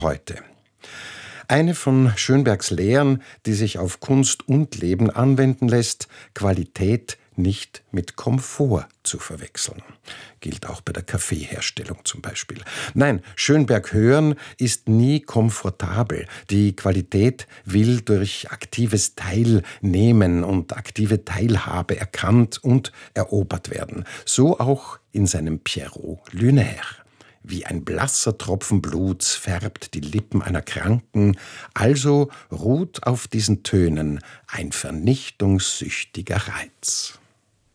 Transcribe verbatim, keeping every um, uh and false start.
heute. Eine von Schönbergs Lehren, die sich auf Kunst und Leben anwenden lässt: Qualität nicht mit Komfort zu verwechseln. Gilt auch bei der Kaffeeherstellung zum Beispiel. Nein, Schönberg hören ist nie komfortabel. Die Qualität will durch aktives Teilnehmen und aktive Teilhabe erkannt und erobert werden. So auch in seinem Pierrot Lunaire. Wie ein blasser Tropfen Bluts färbt die Lippen einer Kranken, also ruht auf diesen Tönen ein vernichtungssüchtiger Reiz.